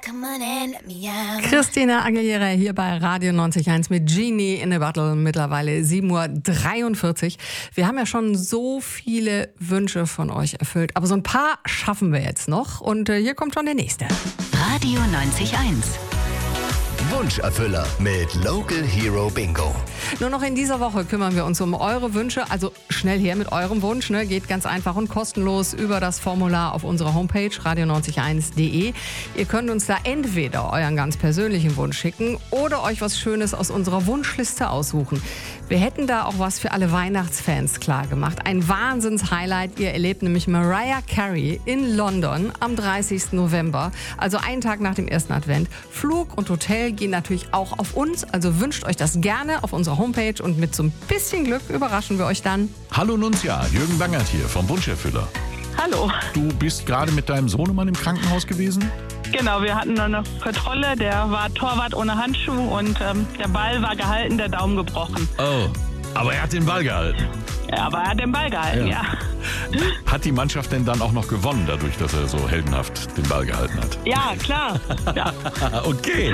Christina Aguilera hier bei Radio 90.1 mit Genie in a Bottle, mittlerweile 7:43 Uhr. Wir haben ja schon so viele Wünsche von euch erfüllt, aber so ein paar schaffen wir jetzt noch und hier kommt schon der nächste. Radio 90.1 Wunscherfüller mit Local Hero Bingo. Nur noch in dieser Woche kümmern wir uns um eure Wünsche. Also schnell her mit eurem Wunsch. Ne? Geht ganz einfach und kostenlos über das Formular auf unserer Homepage radio901.de. Ihr könnt uns da entweder euren ganz persönlichen Wunsch schicken oder euch was Schönes aus unserer Wunschliste aussuchen. Wir hätten da auch was für alle Weihnachtsfans klar gemacht. Ein Wahnsinns-Highlight. Ihr erlebt nämlich Mariah Carey in London am 30. November. Also einen Tag nach dem ersten Advent. Flug und Hotel gehen natürlich auch auf uns. Also wünscht euch das gerne auf unserer Homepage und mit so ein bisschen Glück überraschen wir euch dann. Hallo Nunzia, Jürgen Bangert hier vom Wunscherfüller. Hallo. Du bist gerade mit deinem Sohnemann im Krankenhaus gewesen? Genau, wir hatten noch eine Kontrolle, der war Torwart ohne Handschuh und der Ball war gehalten, der Daumen gebrochen. Oh, aber er hat den Ball gehalten. Ja, aber er hat den Ball gehalten, ja. Hat die Mannschaft denn dann auch noch gewonnen, dadurch, dass er so heldenhaft den Ball gehalten hat? Ja, klar. Ja. Okay.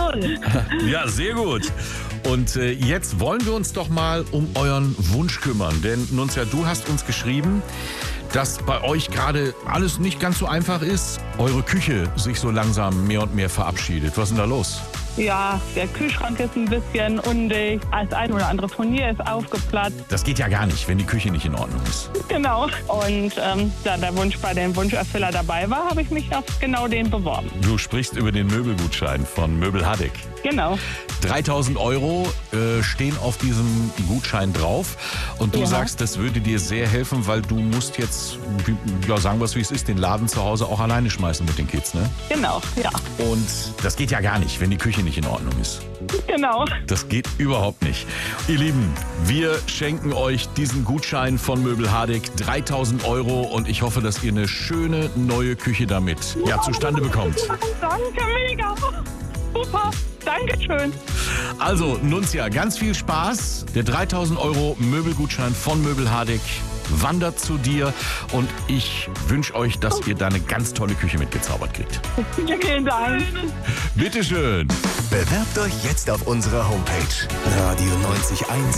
2:0. Ja, sehr gut. Und jetzt wollen wir uns doch mal um euren Wunsch kümmern. Denn Nunzia, du hast uns geschrieben, dass bei euch gerade alles nicht ganz so einfach ist. Eure Küche sich so langsam mehr und mehr verabschiedet. Was ist denn da los? Ja, der Kühlschrank ist ein bisschen undicht, das ein oder andere Turnier ist aufgeplatzt. Das geht ja gar nicht, wenn die Küche nicht in Ordnung ist. Genau. Und da der Wunsch bei dem Wunscherfüller dabei war, habe ich mich auf genau den beworben. Du sprichst über den Möbelgutschein von Möbel Hadeck. Genau. 3.000 € stehen auf diesem Gutschein drauf. Und du sagst, das würde dir sehr helfen, weil du musst jetzt, ja, sagen wir es wie es ist, den Laden zu Hause auch alleine schmeißen mit den Kids, ne? Genau, ja. Und das geht ja gar nicht, wenn die Küche nicht in Ordnung ist. Genau. Das geht überhaupt nicht. Ihr Lieben, wir schenken euch diesen Gutschein von Möbel Hadeck, 3.000 € und ich hoffe, dass ihr eine schöne neue Küche damit zustande bekommt. Danke, mega. Super. Dankeschön. Also, Nunzia, ganz viel Spaß. Der 3.000 € Möbelgutschein von Möbel Hadeck wandert zu dir und ich wünsche euch, dass ihr da eine ganz tolle Küche mitgezaubert kriegt. Vielen Dank. Bitteschön. Bewerbt euch jetzt auf unserer Homepage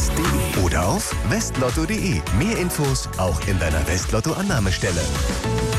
radio901.de oder auf westlotto.de. Mehr Infos auch in deiner Westlotto-Annahmestelle.